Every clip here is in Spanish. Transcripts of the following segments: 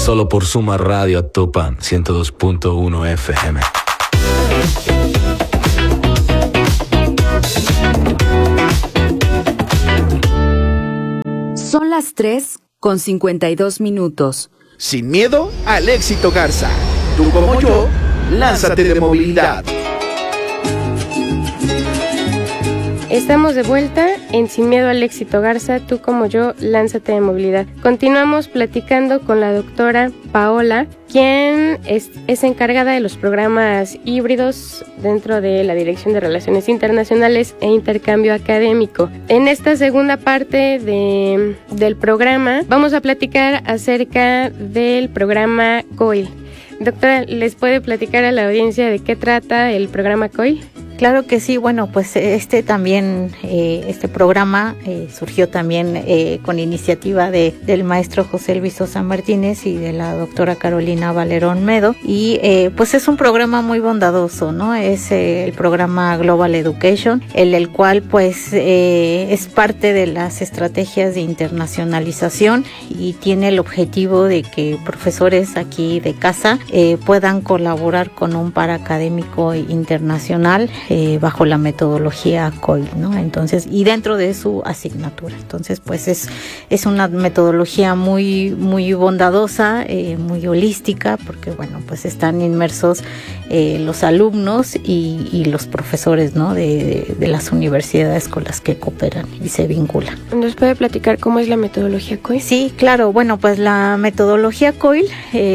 Solo por Suma Radio a Topan 102.1 FM. Son las 3:52. Sin miedo al éxito, Garza. Tú como yo, lánzate de movilidad. Estamos de vuelta en Sin Miedo al Éxito, Garza, tú como yo, lánzate de movilidad. Continuamos platicando con la doctora Paola, quien es encargada de los programas híbridos dentro de la Dirección de Relaciones Internacionales e Intercambio Académico. En esta segunda parte del programa vamos a platicar acerca del programa COIL. Doctora, ¿les puede platicar a la audiencia de qué trata el programa COIL? Claro que sí, bueno, pues este programa surgió también con iniciativa del maestro José Luis Sosa Martínez y de la doctora Carolina Valerón Medo, y pues es un programa muy bondadoso, ¿no? Es el programa Global Education, el cual pues es parte de las estrategias de internacionalización y tiene el objetivo de que profesores aquí de casa puedan colaborar con un paracadémico internacional bajo la metodología COIL, ¿no? Entonces, y dentro de su asignatura. Entonces, pues es una metodología muy, muy bondadosa, muy holística, porque bueno, pues están inmersos los alumnos y los profesores, ¿no? De las universidades con las que cooperan y se vinculan. ¿Nos puede platicar cómo es la metodología COIL? Sí, claro. Bueno, pues la metodología COIL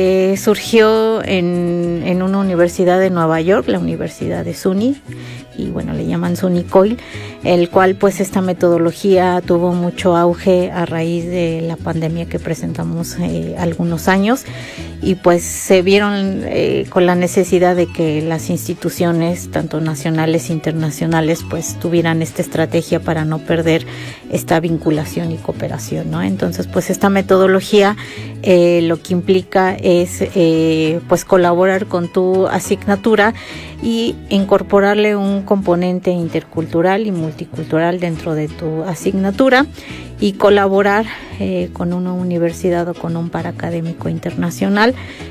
surgió en una universidad de Nueva York, la Universidad de SUNY, y bueno, le llaman SUNY COIL, el cual pues esta metodología tuvo mucho auge a raíz de la pandemia que presentamos algunos años, y pues se vieron con la necesidad de que las instituciones, tanto nacionales e internacionales, pues tuvieran esta estrategia para no perder esta vinculación y cooperación, ¿no? Entonces, pues esta metodología lo que implica es pues colaborar con tu asignatura y incorporarle un componente intercultural y multicultural dentro de tu asignatura, y colaborar con una universidad o con un paracadémico internacional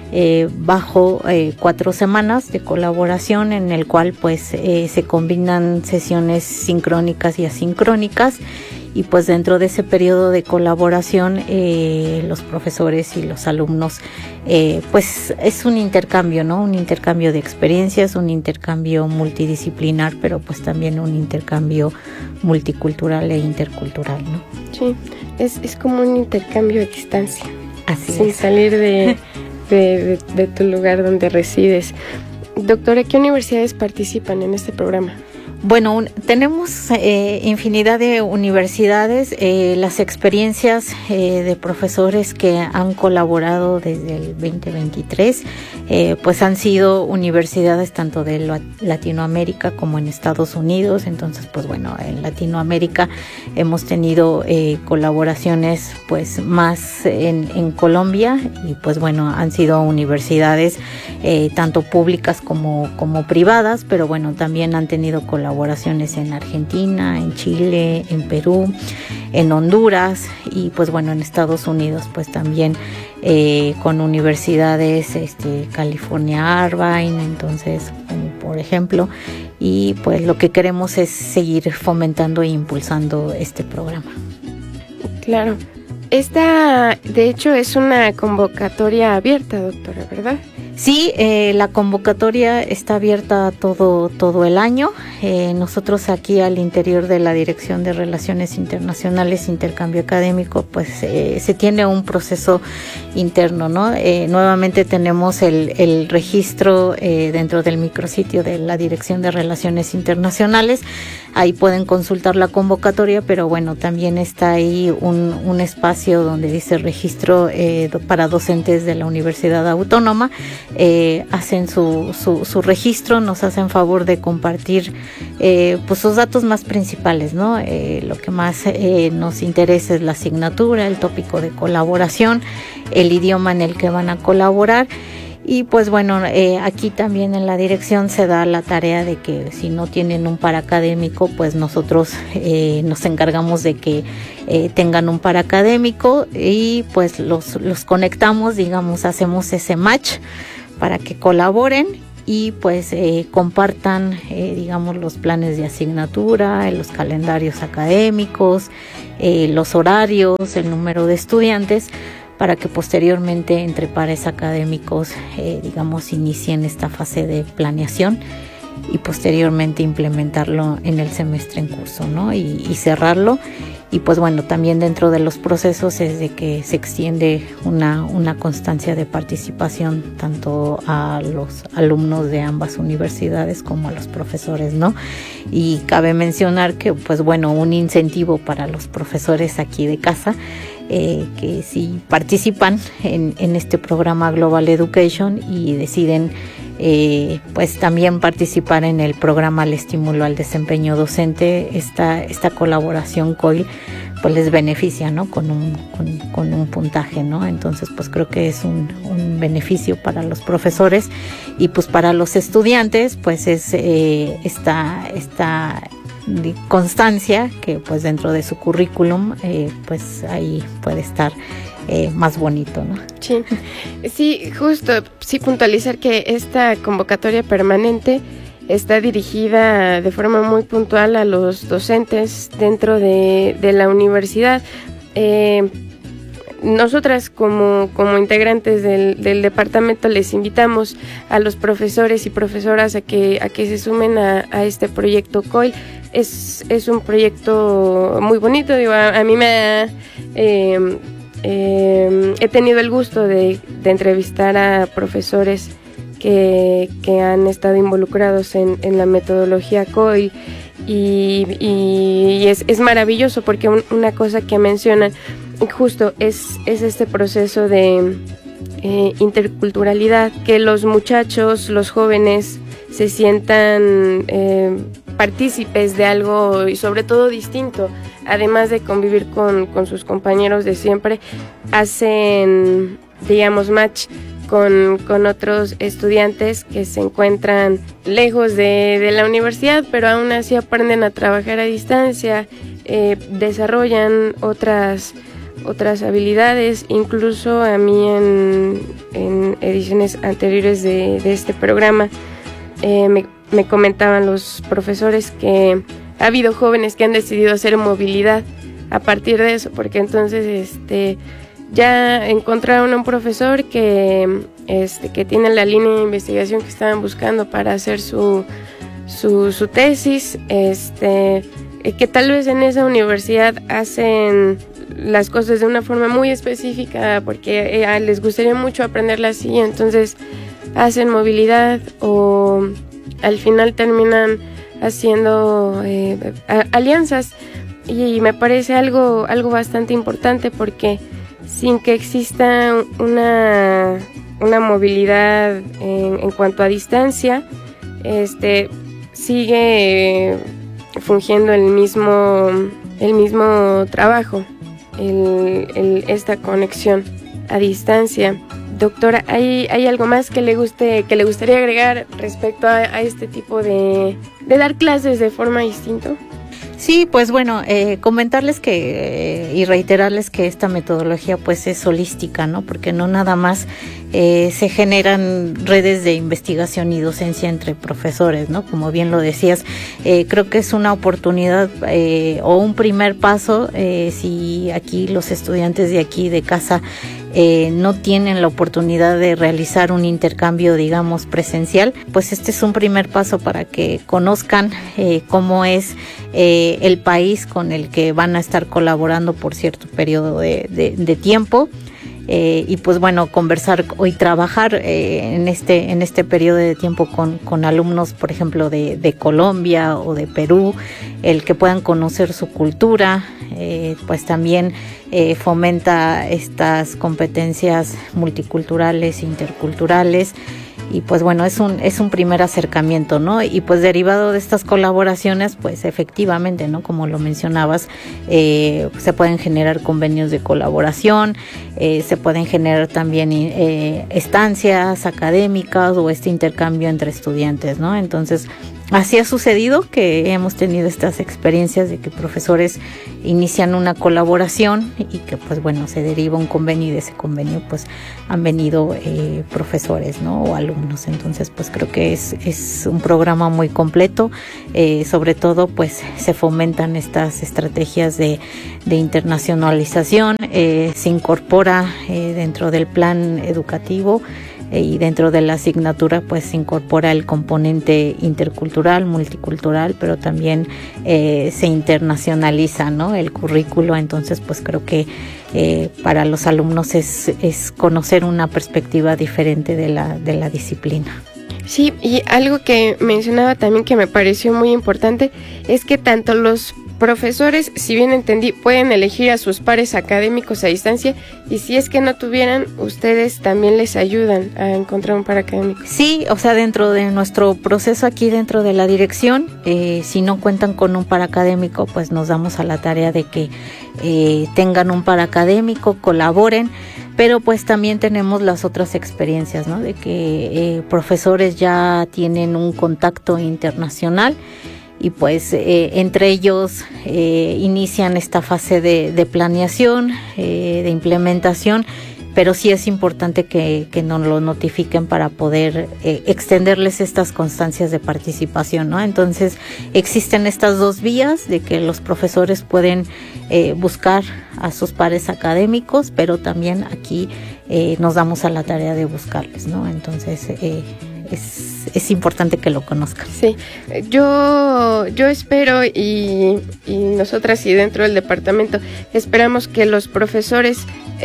bajo 4 semanas de colaboración, en el cual pues se combinan sesiones sincrónicas y asincrónicas. Y pues dentro de ese periodo de colaboración los profesores y los alumnos pues es un intercambio, ¿no? Un intercambio de experiencias, un intercambio multidisciplinar, pero pues también un intercambio multicultural e intercultural, ¿no? Sí, es como un intercambio a distancia. Así sin es. Salir de tu lugar donde resides. Doctora, ¿qué universidades participan en este programa? Bueno, tenemos infinidad de universidades, las experiencias de profesores que han colaborado desde el 2023, pues han sido universidades tanto de Latinoamérica como en Estados Unidos. Entonces, pues bueno, en Latinoamérica hemos tenido colaboraciones pues más en Colombia, y pues bueno, han sido universidades tanto públicas como privadas, pero bueno, también han tenido colaboraciones en Argentina, en Chile, en Perú, en Honduras, y pues bueno, en Estados Unidos pues también con universidades California Irvine, entonces como por ejemplo, y pues lo que queremos es seguir fomentando e impulsando este programa. Claro. Esta, de hecho, es una convocatoria abierta, doctora, ¿verdad? Sí, la convocatoria está abierta todo el año. Nosotros aquí al interior de la Dirección de Relaciones Internacionales, Intercambio Académico, pues se tiene un proceso interno, ¿no? Nuevamente tenemos el registro dentro del micrositio de la Dirección de Relaciones Internacionales. Ahí pueden consultar la convocatoria, pero bueno, también está ahí un espacio donde dice registro para docentes de la Universidad Autónoma. Hacen su registro, nos hacen favor de compartir pues sus datos más principales, ¿no? Lo que más nos interesa es la asignatura, el tópico de colaboración, el idioma en el que van a colaborar. Y pues bueno, aquí también en la dirección se da la tarea de que si no tienen un paracadémico, pues nosotros nos encargamos de que tengan un paracadémico y pues los conectamos, digamos, hacemos ese match para que colaboren y pues compartan, digamos, los planes de asignatura, los calendarios académicos, los horarios, el número de estudiantes, para que posteriormente entre pares académicos, digamos, inicien esta fase de planeación y posteriormente implementarlo en el semestre en curso, ¿no? Y cerrarlo. Y pues bueno, también dentro de los procesos es de que se extiende una constancia de participación tanto a los alumnos de ambas universidades como a los profesores, ¿no? Y cabe mencionar que pues bueno, un incentivo para los profesores aquí de casa, que si participan en este programa Global Education y deciden pues también participar en el programa al estímulo al desempeño docente, esta colaboración COIL pues les beneficia, ¿no? con un puntaje, ¿no? Entonces pues creo que es un beneficio para los profesores y pues para los estudiantes pues es esta constancia que pues dentro de su currículum pues ahí puede estar más bonito, ¿no? Sí, justo, sí puntualizar que esta convocatoria permanente está dirigida de forma muy puntual a los docentes dentro de la universidad. Nosotras como integrantes del departamento les invitamos a los profesores y profesoras a que se sumen a este proyecto COIL. Es un proyecto muy bonito, digo, a mí he tenido el gusto de entrevistar a profesores que han estado involucrados en la metodología COIL y es maravilloso porque una cosa que mencionan justo es este proceso de interculturalidad, que los muchachos, los jóvenes se sientan partícipes de algo y sobre todo distinto, además de convivir con sus compañeros de siempre, hacen, digamos, match con otros estudiantes que se encuentran lejos de la universidad, pero aún así aprenden a trabajar a distancia, desarrollan otras habilidades. Incluso a mí en ediciones anteriores de este programa me comentaban los profesores que ha habido jóvenes que han decidido hacer movilidad a partir de eso, porque entonces ya encontraron a un profesor que tiene la línea de investigación que estaban buscando para hacer su tesis, que tal vez en esa universidad hacen las cosas de una forma muy específica porque les gustaría mucho aprenderlas así, entonces hacen movilidad o al final terminan haciendo alianzas, y me parece algo bastante importante porque sin que exista una movilidad en cuanto a distancia, sigue fungiendo el mismo trabajo, esta conexión a distancia. Doctora, ¿hay algo más que le gustaría agregar respecto a este tipo de dar clases de forma distinta? Sí, pues bueno, comentarles que y reiterarles que esta metodología pues es holística, ¿no? Porque no nada más se generan redes de investigación y docencia entre profesores, ¿no? Como bien lo decías, creo que es una oportunidad o un primer paso si aquí los estudiantes de aquí de casa no tienen la oportunidad de realizar un intercambio, digamos, presencial, pues este es un primer paso para que conozcan cómo es el país con el que van a estar colaborando por cierto periodo de tiempo. Y pues bueno, conversar y trabajar en este periodo de tiempo con alumnos, por ejemplo, de Colombia o de Perú, el que puedan conocer su cultura, pues también fomenta estas competencias multiculturales, interculturales, y pues bueno, es un primer acercamiento, ¿no? Y pues derivado de estas colaboraciones, pues efectivamente, ¿no? Como lo mencionabas, se pueden generar convenios de colaboración, se pueden generar también estancias académicas o este intercambio entre estudiantes, ¿no? Entonces, así ha sucedido que hemos tenido estas experiencias de que profesores inician una colaboración y que pues bueno, se deriva un convenio y de ese convenio pues han venido profesores, ¿no? O alumnos. Entonces pues creo que es un programa muy completo, sobre todo pues se fomentan estas estrategias de internacionalización, se incorpora dentro del plan educativo y dentro de la asignatura pues se incorpora el componente intercultural, multicultural, pero también se internacionaliza, ¿no? El currículo. Entonces pues creo que para los alumnos es conocer una perspectiva diferente de la disciplina. Sí, y algo que mencionaba también que me pareció muy importante es que tanto los profesores, si bien entendí, pueden elegir a sus pares académicos a distancia, y si es que no tuvieran, ustedes también les ayudan a encontrar un par académico. Sí, o sea, dentro de nuestro proceso aquí dentro de la dirección, si no cuentan con un par académico, pues nos damos a la tarea de que tengan un par académico, colaboren, pero pues también tenemos las otras experiencias, ¿no? De que profesores ya tienen un contacto internacional y pues entre ellos inician esta fase de planeación, de implementación, pero sí es importante que nos lo notifiquen para poder extenderles estas constancias de participación, ¿no? Entonces existen estas dos vías de que los profesores pueden buscar a sus pares académicos, pero también aquí nos damos a la tarea de buscarles, ¿no? Entonces es importante que lo conozcan. Sí, yo espero y nosotras y dentro del departamento esperamos que los profesores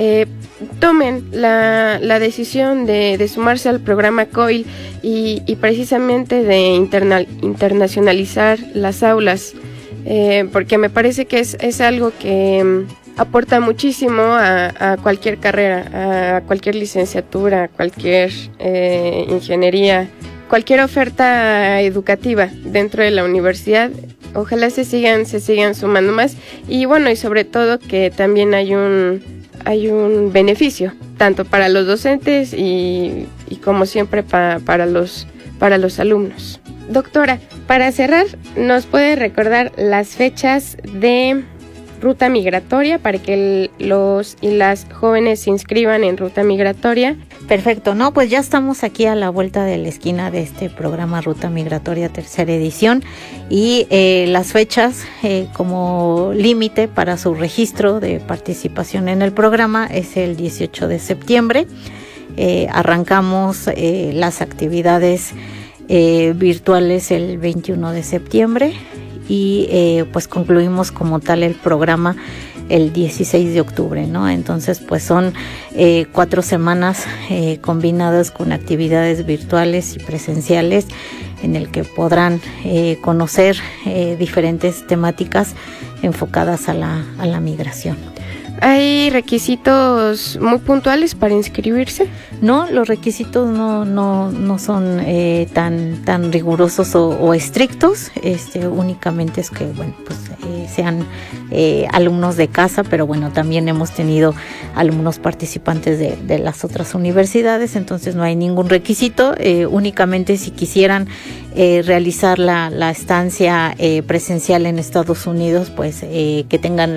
tomen la decisión de sumarse al programa COIL y precisamente de internacionalizar las aulas, porque me parece que es algo que aporta muchísimo a cualquier carrera, a cualquier licenciatura, a cualquier ingeniería, cualquier oferta educativa dentro de la universidad. Ojalá se sigan sumando más, y bueno, y sobre todo que también hay un beneficio tanto para los docentes y como siempre para los alumnos. Doctora, para cerrar, ¿nos puede recordar las fechas de Ruta Migratoria para que los y las jóvenes se inscriban en Ruta Migratoria? Perfecto, no, pues ya estamos aquí a la vuelta de la esquina de este programa Ruta Migratoria tercera edición, y las fechas como límite para su registro de participación en el programa es el 18 de septiembre. Arrancamos las actividades virtuales el 21 de septiembre y pues concluimos como tal el programa el 16 de octubre, ¿no? Entonces pues son 4 semanas combinadas con actividades virtuales y presenciales en el que podrán conocer diferentes temáticas enfocadas a la migración. ¿Hay requisitos muy puntuales para inscribirse? No, los requisitos no son tan rigurosos o estrictos. Únicamente es que bueno, pues sean alumnos de casa, pero bueno, también hemos tenido alumnos participantes de las otras universidades, entonces no hay ningún requisito. Únicamente si quisieran realizar la estancia presencial en Estados Unidos, pues que tengan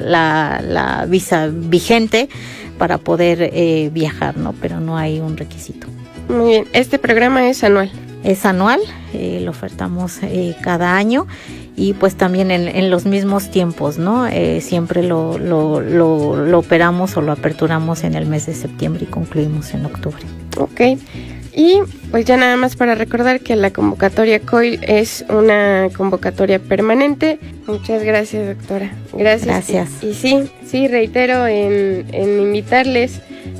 la visa vigente para poder viajar, ¿no? Pero no hay un requisito. Muy bien, ¿este programa es anual? Es anual, lo ofertamos cada año y pues también en los mismos tiempos, ¿no? Siempre lo operamos o lo aperturamos en el mes de septiembre y concluimos en octubre. Ok. Y pues ya nada más para recordar que la convocatoria COIL es una convocatoria permanente. Muchas gracias, doctora. Gracias. Y sí, reitero en invitarles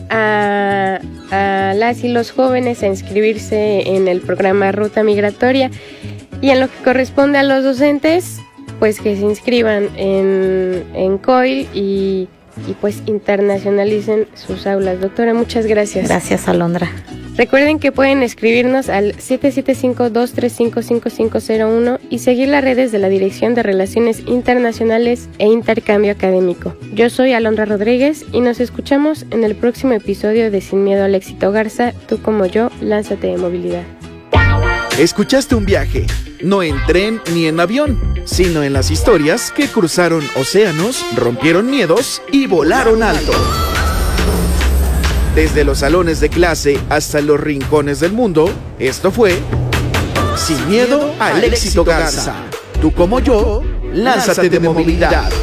a las y los jóvenes a inscribirse en el programa Ruta Migratoria, y en lo que corresponde a los docentes, pues que se inscriban en COIL y pues internacionalicen sus aulas. Doctora, muchas gracias. Gracias, Alondra. Recuerden que pueden escribirnos al 775-235-5501 y seguir las redes de la Dirección de Relaciones Internacionales e Intercambio Académico. Yo soy Alondra Rodríguez y nos escuchamos en el próximo episodio de Sin Miedo al Éxito Garza, tú como yo, lánzate de movilidad. Escuchaste un viaje, no en tren ni en avión, sino en las historias que cruzaron océanos, rompieron miedos y volaron alto. Desde los salones de clase hasta los rincones del mundo, esto fue Sin Miedo al Éxito Garza. Tú como yo, lánzate de movilidad.